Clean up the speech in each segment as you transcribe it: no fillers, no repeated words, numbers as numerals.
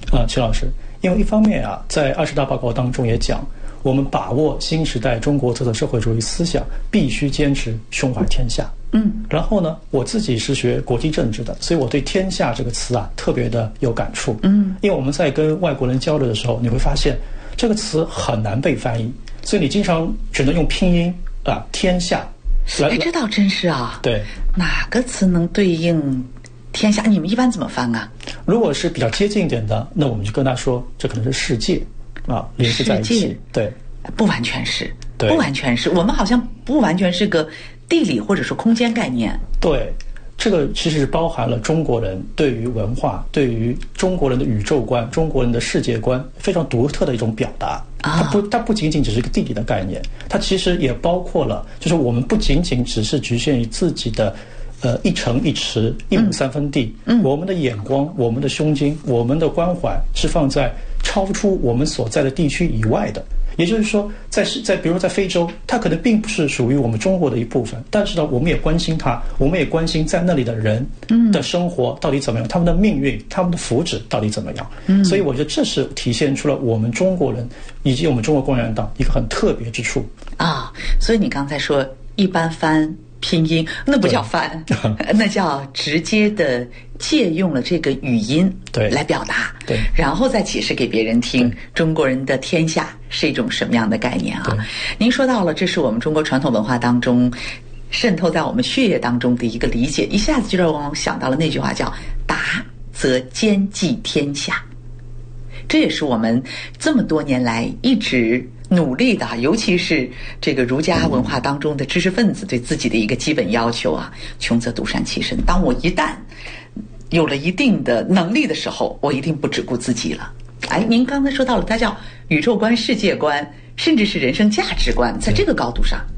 秦老师，因为一方面啊，在20大报告当中也讲，我们把握新时代中国特色社会主义思想，必须坚持胸怀天下。然后呢，我自己是学国际政治的，所以我对天下这个词啊特别的有感触。因为我们在跟外国人交流的时候，你会发现这个词很难被翻译，所以你经常只能用拼音啊，天下。 这倒真是啊。 对， 哪个词能对应天下？你们一般怎么翻啊？ 如果是比较接近一点的，那我们就跟他说，这可能是世界啊，联系在一起。对， 不完全是， 对， 不完全是。我们好像不完全是个地理或者说空间概念。 对，这个其实包含了中国人对于文化、对于中国人的宇宙观、中国人的世界观非常独特的一种表达。它不仅仅只是一个地理的概念，它其实也包括了，就是我们不仅仅只是局限于自己的一城一池一亩三分地，我们的眼光、我们的胸襟、我们的关怀是放在超出我们所在的地区以外的。也就是说，在比如说在非洲，它可能并不是属于我们中国的一部分，但是呢，我们也关心它，我们也关心在那里的人的生活到底怎么样，他们的命运、他们的福祉到底怎么样。所以我觉得这是体现出了我们中国人以及我们中国共产党一个很特别之处啊。所以你刚才说一般翻拼音，那不叫翻，那叫直接的借用了这个语音来表达， 对， 然后再解释给别人听中国人的天下是一种什么样的概念啊。您说到了，这是我们中国传统文化当中渗透在我们血液当中的一个理解，一下子就让我想到了那句话叫达则兼济天下。这也是我们这么多年来一直努力的，尤其是这个儒家文化当中的知识分子对自己的一个基本要求啊，穷则独善其身。当我一旦有了一定的能力的时候，我一定不只顾自己了。您刚才说到了，它叫宇宙观、世界观，甚至是人生价值观，在这个高度上，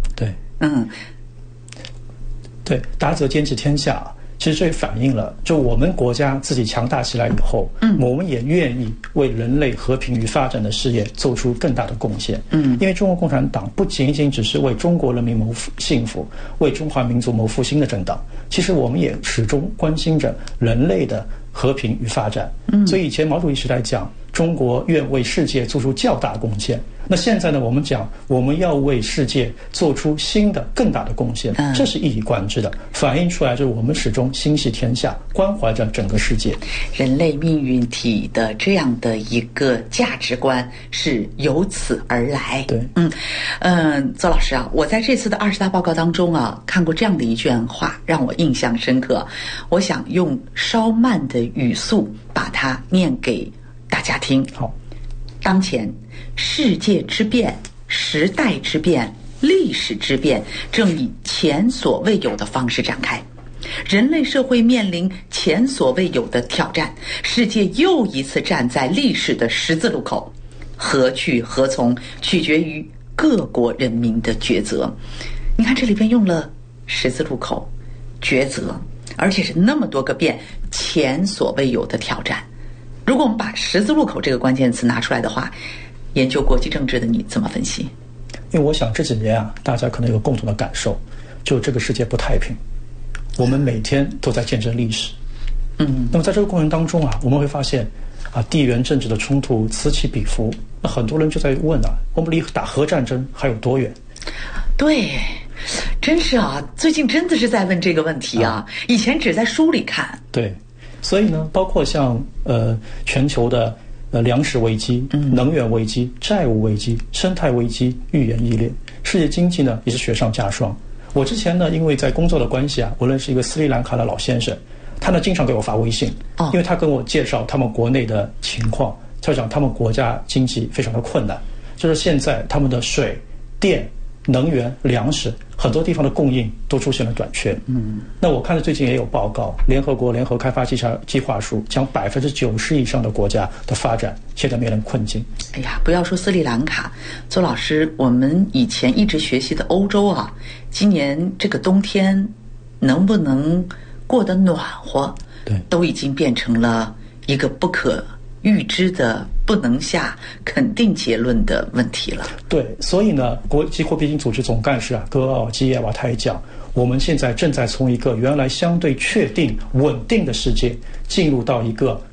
对，达则兼济天下。其实这也反映了，就我们国家自己强大起来以后，我们也愿意为人类和平与发展的事业做出更大的贡献。因为中国共产党不仅仅只是为中国人民谋幸福、为中华民族谋复兴的政党，其实我们也始终关心着人类的和平与发展。所以以前毛主席时代讲，中国愿为世界做出较大贡献。那现在呢，我们讲我们要为世界做出新的更大的贡献，这是一以贯之的，反映出来就是我们始终心系天下，关怀着整个世界。 人类命运体的这样的一个价值观是由此而来。 对， 邹老师啊，我在这次的20大报告当中啊，看过这样的一句话，让我印象深刻。我想用稍慢的语速把它念给大家听。 好， 当前世界之变、时代之变、历史之变正以前所未有的方式展开，人类社会面临前所未有的挑战，世界又一次站在历史的十字路口，何去何从取决于各国人民的抉择。你看这里边用了十字路口、抉择，而且是那么多个变，前所未有的挑战。如果我们把十字路口这个关键词拿出来的话，研究国际政治的你怎么分析？ 因为我想这几年啊，大家可能有共同的感受，就这个世界不太平，我们每天都在见证历史。那么在这个过程当中啊，我们会发现啊，地缘政治的冲突此起彼伏。那很多人就在问啊，我们离打核战争还有多远？ 对，真是啊，最近真的是在问这个问题啊，以前只在书里看。 对，所以呢，包括像全球的粮食危机、能源危机、债务危机、生态危机愈演愈烈，世界经济呢也是雪上加霜。我之前呢，因为在工作的关系啊，我认识一个斯里兰卡的老先生，他呢经常给我发微信，因为他跟我介绍他们国内的情况，他讲他们国家经济非常的困难，就是现在他们的水电能源粮食很多地方的供应都出现了短缺。那我看到最近也有报告，联合国联合开发计划署将90%以上的国家的发展现在面临困境。 哎呀，不要说斯里兰卡，邹老师，我们以前一直学习的欧洲啊，今年这个冬天能不能过得暖和， 对， 都已经变成了一个不可预知的、不能下肯定结论的问题了。 对，所以呢，国际货币基金组织总干事戈奥基耶娃他也讲，我们现在正在从一个原来相对确定稳定的世界，进入到一个